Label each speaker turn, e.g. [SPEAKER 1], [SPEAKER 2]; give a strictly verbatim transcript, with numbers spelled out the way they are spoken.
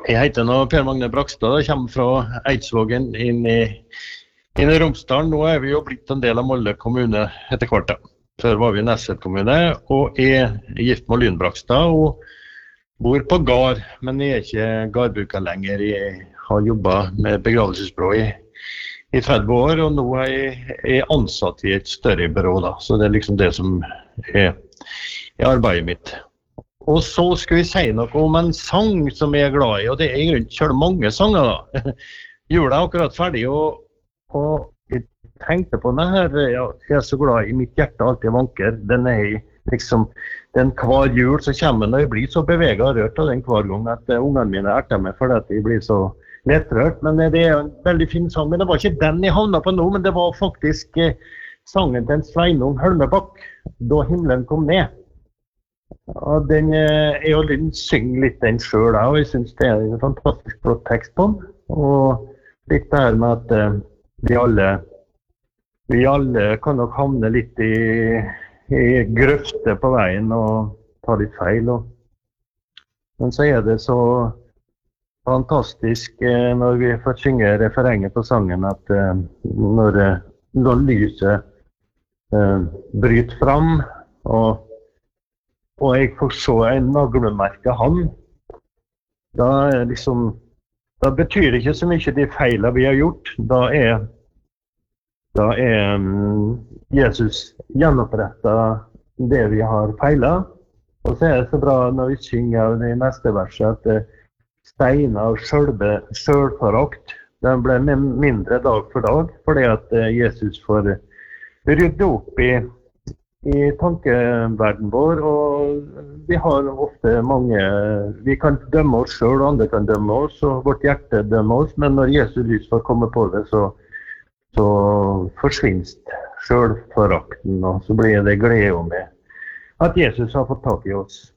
[SPEAKER 1] Jeg heter nå Per Magne Brakstad, jeg kommer fra Eidsvågen inn i, inn i Romsdalen. Nå er vi jo blitt en del av Molde kommune etter hvert. Da. Før var vi Nesset kommune, og jeg er gift med Lyn Brakstad og bor på Gard, men jeg er ikke gardbruker lenger. Jeg har jobbet med begravelsesbyrå i, i tretti år, og nå er jeg, jeg ansatt i et større byrå, da. Så det er liksom det som er, er arbeidet mitt. Og så skal vi si noe om en sang som jeg er glad i, og det er i grunnen selv mange sanger da. Jula er akkurat ferdig, og, og jeg tenkte på den her, jeg er så glad i mitt hjerte alltid vanker. Den er liksom, den hver jul så kommer den, og jeg blir så beveget og rørt av den hver gang at uh, ungene mine erter meg for at jeg blir så lettrørt. Men uh, det er en veldig fin sang, men det var ikke den jeg havnet på nå, men det var faktisk uh, sangen til en Sveinung Hølmebakk, Da himmelen kom ned. Ja, den er jo Lyn synger litt den selv, og jeg synes det er en fantastisk flott tekst på den. Og litt det her med at uh, vi alle, vi alle kan nok havne litt i, i grøfte på veien og ta litt feil. Og, men så er det så fantastisk uh, når vi får synge refrenget på sangen at uh, når, uh, når lyset uh, bryter fram, og Og jeg får se en naglemerke han, da, er liksom, da betyr det ikke så mye de feilene vi har gjort. Da er, da er um, Jesus gjenopprettet det vi har feilet. Og så er det så bra når vi synger i neste verset at uh, steiner av selvforakt, den ble mindre dag for dag, fordi at uh, Jesus får rydde opp i i tankeverden vår, og vi har ofte mange, vi kan dømme oss selv, og andre kan dømme oss, og vårt hjerte dømmer oss, men når Jesu lys får komme på det, så, så forsvinner selvforakten, og så blir det glede med at Jesus har fått tak i oss.